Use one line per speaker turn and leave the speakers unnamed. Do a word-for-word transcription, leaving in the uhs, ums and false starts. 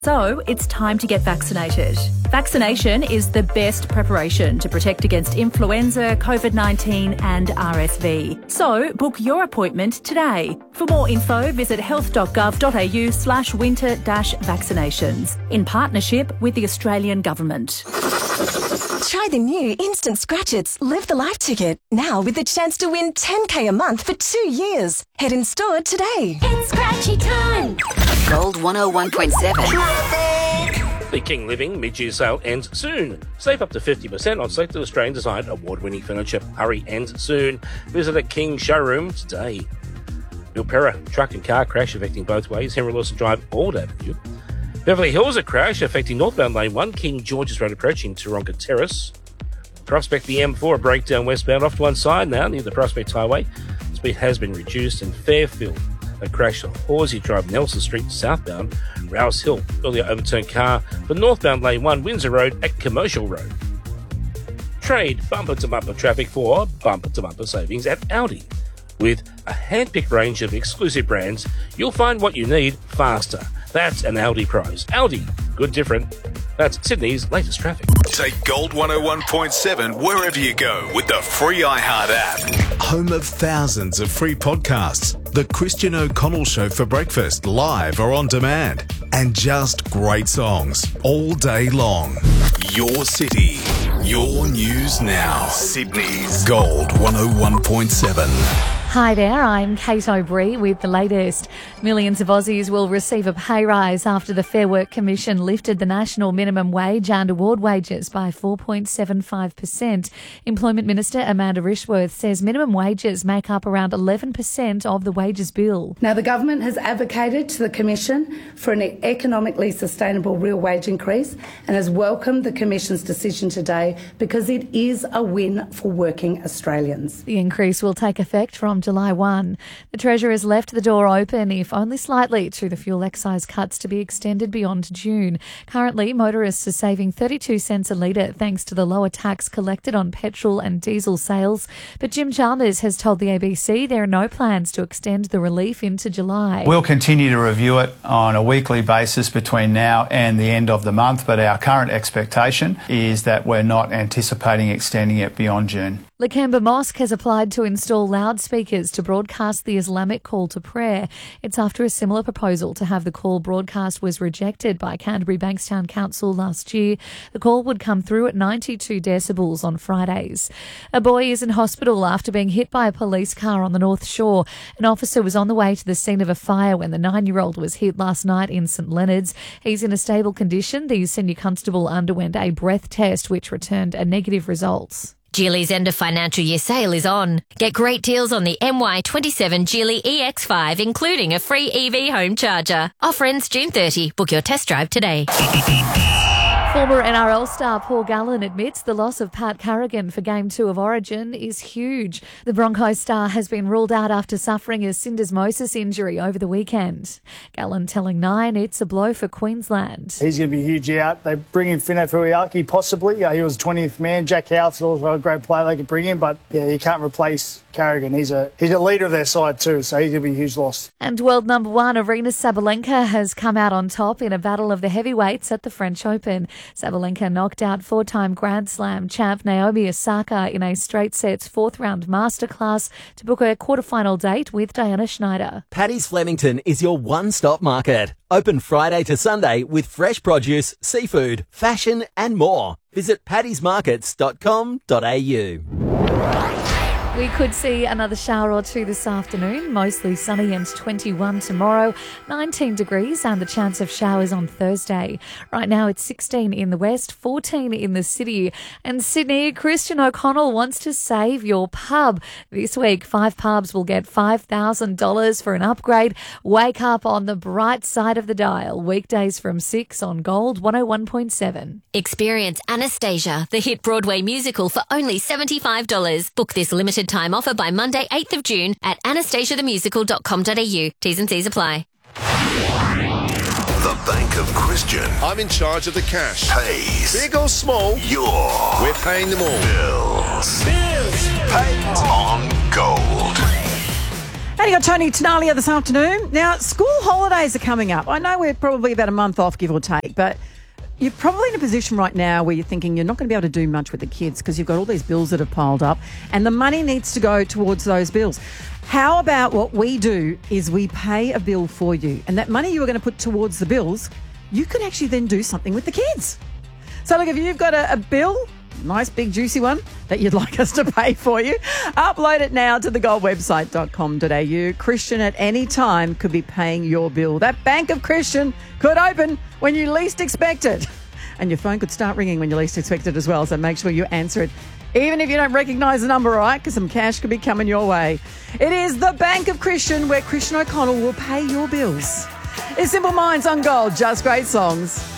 So it's time to get vaccinated. Vaccination is the best preparation to protect against influenza, COVID nineteen and R S V. So book your appointment today. For more info, visit health.gov.au slash winter dash vaccinations in partnership with the Australian Government.
Try the new Instant Scratch-Its Live the Life ticket, now with the chance to win ten K a month for two years. Head in store today.
It's Scratchy time.
Gold one oh one point seven.
The King Living mid-year sale ends soon. Save up to fifty percent on selected Australian design award-winning furniture. Hurry, ends soon. Visit a King showroom today. Milperra, truck and car crash affecting both ways. Henry Lawson Drive, Ord Avenue. Beverly Hills, a crash affecting northbound lane one. King George's Road approaching Taronga Terrace. Prospect, the M four, a breakdown westbound off to one side now near the Prospect Highway. Speed has been reduced. In Fairfield, a crash on Horsey Drive, Nelson Street southbound. Rouse Hill, earlier overturned car for northbound lane one, Windsor Road at Commercial Road. Trade bumper-to-bumper traffic for bumper-to-bumper savings at Aldi. With a hand-picked range of exclusive brands, you'll find what you need faster. That's an Aldi price. Aldi, good different. That's Sydney's latest traffic.
Take Gold one oh one point seven wherever you go with the free iHeart app. Home of thousands of free podcasts. The Christian O'Connell Show for breakfast, live or on demand. And just great songs all day long. Your city, your news now. Sydney's Gold one oh one point seven.
Hi there, I'm Kate O'Brien with the latest. Millions of Aussies will receive a pay rise after the Fair Work Commission lifted the national minimum wage and award wages by four point seven five percent. Employment Minister Amanda Rishworth says minimum wages make up around eleven percent of the wages bill.
Now, the government has advocated to the Commission for an economically sustainable real wage increase and has welcomed the Commission's decision today because it is a win for working Australians.
The increase will take effect from July first. The Treasurer has left the door open, if only slightly, to the fuel excise cuts to be extended beyond June. Currently, motorists are saving thirty-two cents a litre thanks to the lower tax collected on petrol and diesel sales. But Jim Chalmers has told the A B C there are no plans to extend the relief into July.
We'll continue to review it on a weekly basis between now and the end of the month, but our current expectation is that we're not anticipating extending it beyond June.
Lakemba Mosque has applied to install loudspeakers to broadcast the Islamic call to prayer. It's after a similar proposal to have the call broadcast was rejected by Canterbury Bankstown Council last year. The call would come through at ninety-two decibels on Fridays. A boy is in hospital after being hit by a police car on the North Shore. An officer was on the way to the scene of a fire when the nine-year-old was hit last night in St Leonards. He's in a stable condition. The senior constable underwent a breath test which returned a negative result.
Geely's end of financial year sale is on. Get great deals on the M Y twenty-seven Geely E X five, including a free E V home charger. Offer ends June thirtieth. Book your test drive today.
Former N R L star Paul Gallen admits the loss of Pat Carrigan for Game two of Origin is huge. The Broncos star has been ruled out after suffering a syndesmosis injury over the weekend. Gallen telling Nine it's a blow for Queensland.
He's going to be huge out. They bring in Fino Fuiaki possibly. Yeah, he was twentieth man. Jack Howard's also a great player they could bring in, but yeah, you can't replace Carrigan. He's a he's a leader of their side too, so he's going to be a huge loss.
And world number one Aryna Sabalenka has come out on top in a battle of the heavyweights at the French Open. Sabalenka knocked out four-time Grand Slam champ Naomi Osaka in a straight sets fourth-round masterclass to book a quarterfinal date with Diana Schneider.
Paddy's Flemington is your one-stop market. Open Friday to Sunday with fresh produce, seafood, fashion and more. Visit paddys markets dot com dot a u.
We could see another shower or two this afternoon, mostly sunny and twenty-one tomorrow, nineteen degrees and the chance of showers on Thursday. Right now it's sixteen in the west, fourteen in the city. And Sydney, Christian O'Connell wants to save your pub. This week, five pubs will get five thousand dollars for an upgrade. Wake up on the bright side of the dial. Weekdays from six on Gold one oh one point seven.
Experience Anastasia, the hit Broadway musical, for only seventy-five dollars. Book this limited time offer by Monday, eighth of June at anastasia the musical dot com dot a u. T's and C's apply.
The Bank of Christian.
I'm in charge of the cash.
Pays.
Big or small,
Your
we're paying them all.
bills. Bills. Paid on Gold.
And you got Tony Tenalia this afternoon. Now, school holidays are coming up. I know we're probably about a month off, give or take, but you're probably in a position right now where you're thinking you're not going to be able to do much with the kids because you've got all these bills that have piled up and the money needs to go towards those bills. How about what we do is we pay a bill for you, and that money you are going to put towards the bills, you can actually then do something with the kids. So look, if you've got a, a bill, nice big juicy one that you'd like us to pay for you, upload it now to the gold website dot com dot a u. Christian at any time could be paying your bill. That Bank of Christian could open when you least expect it. And your phone could start ringing when you least expect it as well, so make sure you answer it. Even if you don't recognise the number, right? Because some cash could be coming your way. It is the Bank of Christian, where Christian O'Connell will pay your bills. It's Simple Minds on Gold, just great songs.